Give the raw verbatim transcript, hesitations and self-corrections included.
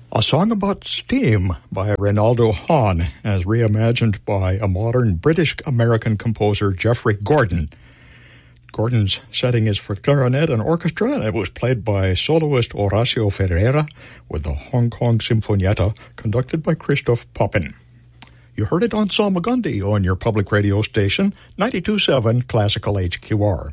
A Song About Steam by Reynaldo Hahn, as reimagined by a modern British-American composer, Jeffrey Gordon. Gordon's setting is for clarinet and orchestra, and it was played by soloist Horacio Ferreira with the Hong Kong Sinfonietta, conducted by Christoph Poppin. You heard it on Salmagundi on your public radio station, ninety-two point seven Classical H Q R.